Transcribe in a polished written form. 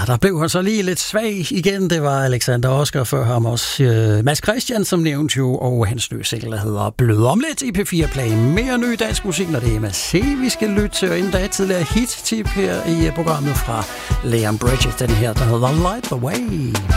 der blev han så lige lidt svag igen. Det var Alexander Oscar, før ham også Mads Christian, som nævnte jo, og hans nye single, der hedder Blød Omlet i P4 Play. Mere ny dansk musik, når det er MAC, vi skal lytte til, og inden da et tidligere hit-tip her i programmet fra Leon Bridges, den her, der hedder Light the Way.